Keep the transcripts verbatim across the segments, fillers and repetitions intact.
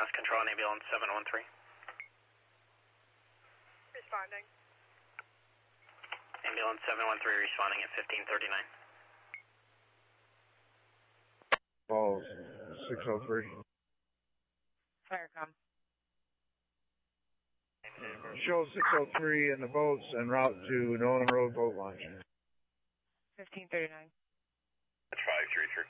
Mass Control and Ambulance seven one three. Responding. Ambulance seven one three responding at fifteen thirty-nine. Balls, six oh three. Firecom. Show six oh three in the boats en route to Nolan Road boat launch. fifteen thirty-nine. That's five three three.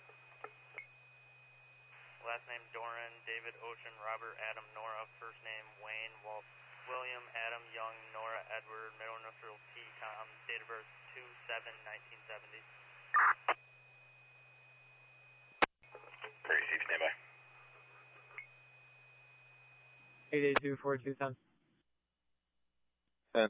Last name Doran, David, Ocean, Robert, Adam, Nora. First name Wayne, Walt, William, Adam, Young, Nora, Edward. Middle initial T, Tom. Date of birth two seven nineteen seventy. Receive, standby. eight eight two four two ten. ten.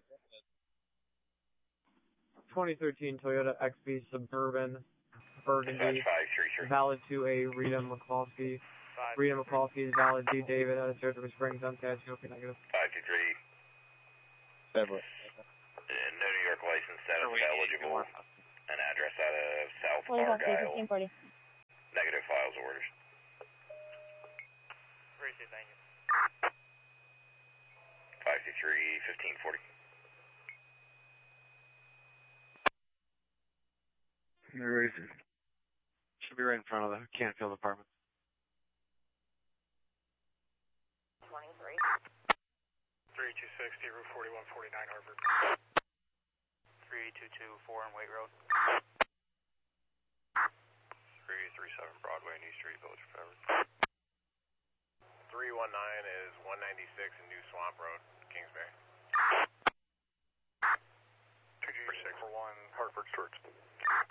twenty thirteen Toyota X B Suburban Burgundy. That's five three three. Valid to a Rita McCloskey. Five. Rita McCloskey is valid. D. David out of Saratoga Springs. Unsaturated. Negative. five two three. Seven. Uh, no New York license, status eligible. An address out of South Argyle. Negative files orders. Appreciate it, thank you. five two three, fifteen forty. There is. Should be right in front of the Canfield apartment. twenty-three. three two six, Route forty-one forty-nine Harvard. three two two four on Wait Road. three three seven Broadway, New Street, Village of Forever. three one nine is one ninety-six and New Swamp Road, Kingsbury. two two six one Hartford Stewart's.